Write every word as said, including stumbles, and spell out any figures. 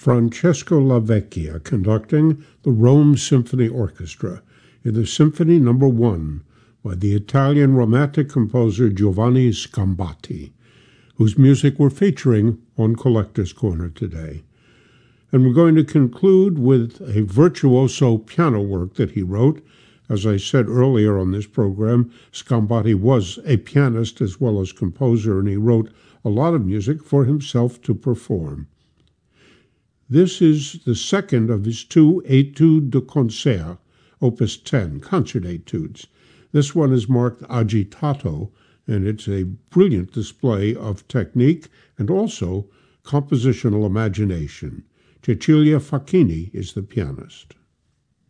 Francesco Lavecchia conducting the Rome Symphony Orchestra in the Symphony Number One by the Italian Romantic composer Giovanni Scambati, whose music we're featuring on Collector's Corner today. And we're going to conclude with a virtuoso piano work that he wrote. As I said earlier on this program, Scambati was a pianist as well as composer, and he wrote a lot of music for himself to perform. This is the second of his two Etudes de Concert, Opus ten, concert etudes. This one is marked Agitato, and it's a brilliant display of technique and also compositional imagination. Cecilia Facchini is the pianist.